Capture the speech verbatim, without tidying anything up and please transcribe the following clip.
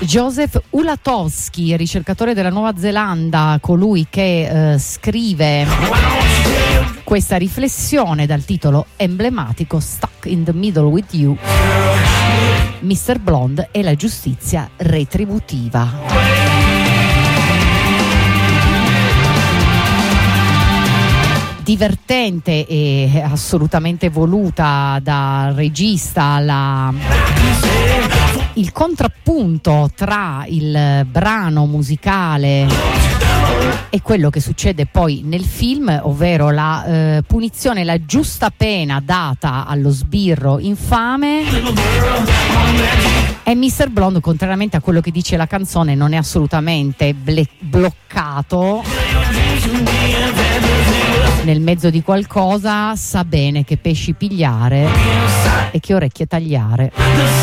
Joseph Ulatowski, ricercatore della Nuova Zelanda, colui che eh, scrive questa riflessione dal titolo emblematico Stuck in the Middle with You, mister Blonde e la giustizia retributiva. Divertente e assolutamente voluta dal regista la, il contrappunto tra il brano musicale e quello che succede poi nel film, ovvero la eh, punizione, la giusta pena data allo sbirro infame. E mister Blonde, contrariamente a quello che dice la canzone, non è assolutamente ble- bloccato nel mezzo di qualcosa, sa bene che pesci pigliare e che orecchie tagliare.